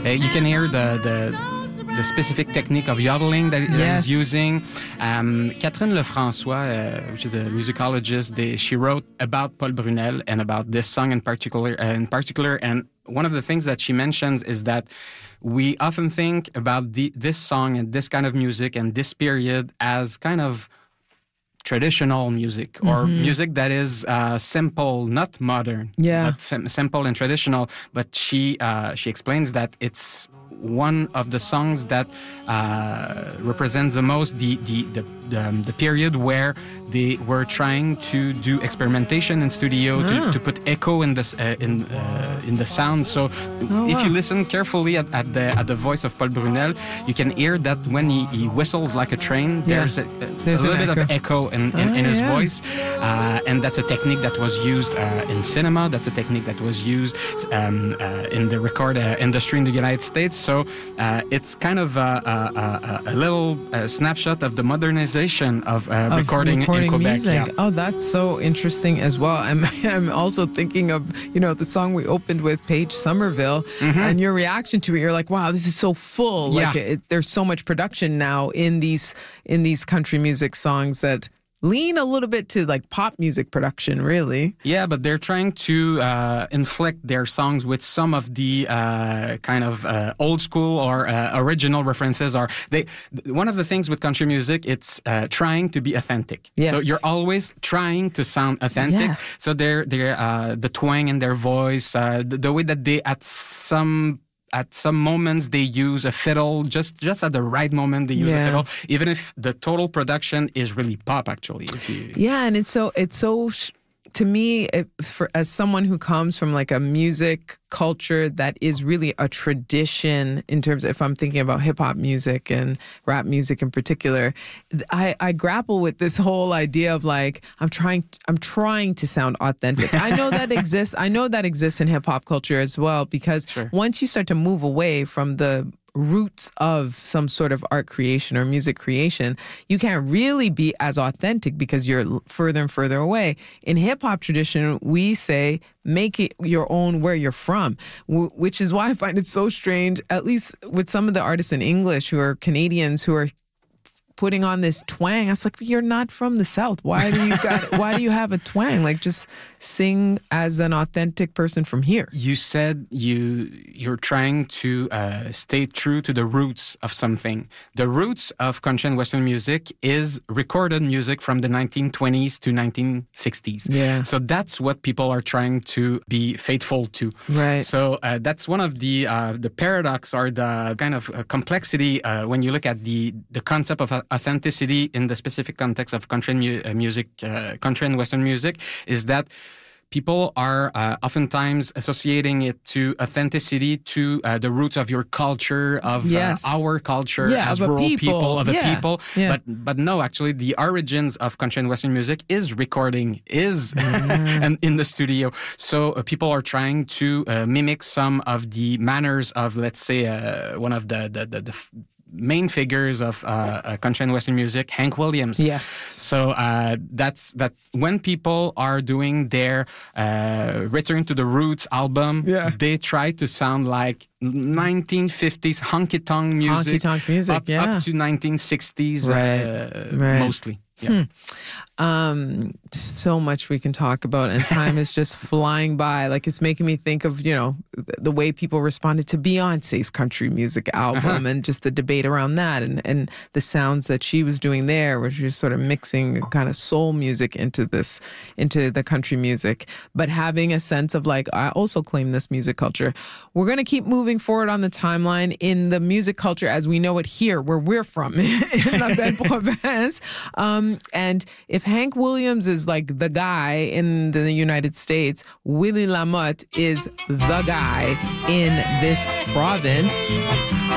You can hear the specific technique of yodeling that he's using. Catherine Lefrançois, which is a musicologist, she wrote about Paul Brunel and about this song in particular. And one of the things that she mentions is that we often think about this song and this kind of music and this period as kind of traditional music or music that is simple, not modern, but simple and traditional. But she explains that it's one of the songs that represents the most the period where they were trying to do experimentation in studio to put echo in the sound. So if you listen carefully at the voice of Paul Brunel, you can hear that when he whistles like a train, there's a little bit of echo in his voice, and that's a technique that was used in cinema. That's a technique that was used in the record industry in the United States. So it's kind of a little snapshot of the modernization of recording in Quebec. Music. Oh, that's so interesting as well. I'm also thinking of the song we opened with, Paige Somerville, and your reaction to it. You're like, wow, this is so full. Like there's so much production now in these country music songs that lean a little bit to like pop music production, really. Yeah, but they're trying to inflict their songs with some of the kind of old school or original references. One of the things with country music, it's trying to be authentic. Yes. So you're always trying to sound authentic. Yeah. So they're the twang in their voice, the way that they at some moments they use a fiddle, just at the right moment they use a fiddle, even if the total production is really pop, actually. And it's so to me, as someone who comes from like a music culture that is really a tradition in terms of, if I'm thinking about hip hop music and rap music in particular, I grapple with this whole idea of like, I'm trying to sound authentic. I know that exists. I know that exists in hip hop culture as well, because once you start to move away from the roots of some sort of art creation or music creation, you can't really be as authentic because you're further and further away. In hip-hop tradition, we say, make it your own where you're from, which is why I find it so strange, at least with some of the artists in English who are Canadians who are putting on this twang. I was like, you're not from the South. Why do you have a twang? Like, just sing as an authentic person from here. You said you're trying to stay true to the roots of something. The roots of country and Western music is recorded music from the 1920s to 1960s. Yeah. So that's what people are trying to be faithful to. Right. So that's one of the paradox or the kind of complexity when you look at the concept of authenticity in the specific context of country music, country and Western music, is that people are oftentimes associating it to authenticity to the roots of your culture, of our culture as rural people, of a people. Yeah. But no, actually, the origins of country and Western music is recording, and in the studio. So people are trying to mimic some of the manners of, let's say, one of the main figures of country and Western music, Hank Williams. Yes. So that's when people are doing their Return to the Roots album, they try to sound like 1950s honky-tonk music. Up to 1960s, mostly. Yeah. So much we can talk about, and time is just flying by. Like, it's making me think of, the way people responded to Beyonce's country music album and just the debate around that and the sounds that she was doing there, which was sort of mixing kind of soul music into the country music, but having a sense of like, I also claim this music culture. We're going to keep moving forward on the timeline in the music culture as we know it here, where we're from, in La Belle Province. And if Hank Williams is like the guy in the United States, Willie Lamotte is the guy in this province.